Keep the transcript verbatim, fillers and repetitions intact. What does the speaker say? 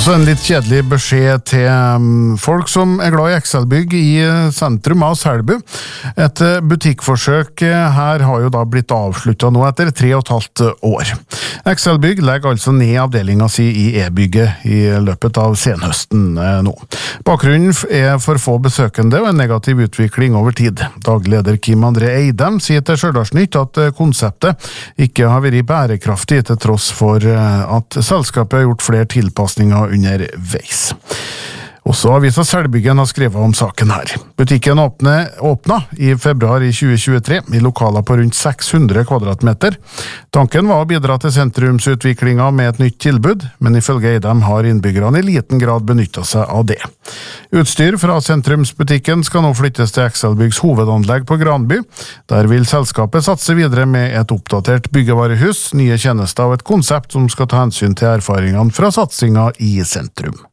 Og så en litt kjedelig beskjed til folk som er glad i Excel-bygg i sentrum av Selbu. Et butikkforsøk her har jo da blitt avsluttet nå etter tre og et halvt år. Excel-bygg legger altså ned avdelingen si i e-bygget i løpet av senhøsten nå. Bakgrunnen er for få besøkende og en negativ utvikling over tid. Daglig leder Kim André Eidem sier til Stjørdalsnytt at konseptet ikke har vært bærekraftig til tross for at selskapet har gjort flere tilpasninger underveis. Også avisa Selbyggen har skrevet om saken her. Butikken åpne, åpna i februar i tjue tjuetre i lokaler på rundt seks hundre kvadratmeter. Tanken var å bidra til sentrumsutviklingen med et nytt tilbud, men ifølge Eidem har innbyggerne i liten grad benyttet seg av det. Utstyr fra sentrumsbutikken skal nå flyttes til Excel-byggs hovedanlegg på Granby. Der vil selskapet satse videre med et oppdatert byggevarehus, nye tjenester og et konsept som skal ta hensyn til erfaringene fra satsingen i sentrum.